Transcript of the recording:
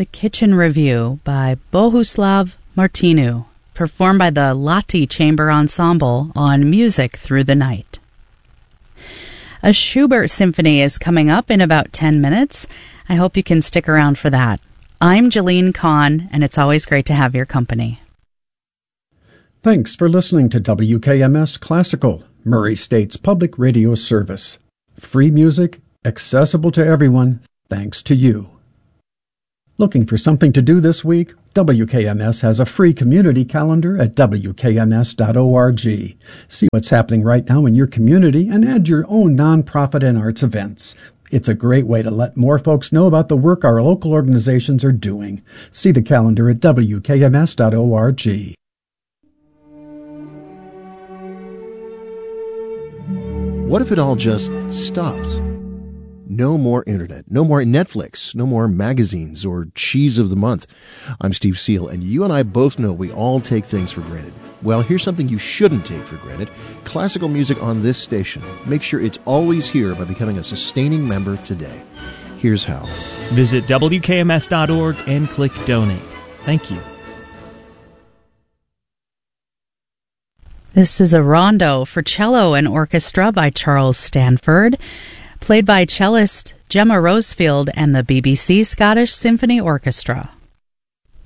The Kitchen Review by Bohuslav Martinu, performed by the Lati Chamber Ensemble on Music Through the Night. A Schubert Symphony is coming up in about 10 minutes. I hope you can stick around for that. I'm Jalene Kahn, and it's always great to have your company. Thanks for listening to WKMS Classical, Murray State's public radio service. Free music, accessible to everyone, thanks to you. Looking for something to do this week? WKMS has a free community calendar at wkms.org. See what's happening right now in your community and add your own nonprofit and arts events. It's a great way to let more folks know about the work our local organizations are doing. See the calendar at wkms.org. What if it all just stopped? No more internet, no more Netflix, no more magazines or cheese of the month. I'm Steve Seal, and you and I both know we all take things for granted. Well, here's something you shouldn't take for granted. Classical music on this station. Make sure it's always here by becoming a sustaining member today. Here's how. Visit WKMS.org and click Donate. Thank you. This is a rondo for cello and orchestra by Charles Stanford, played by cellist Gemma Rosefield and the BBC Scottish Symphony Orchestra.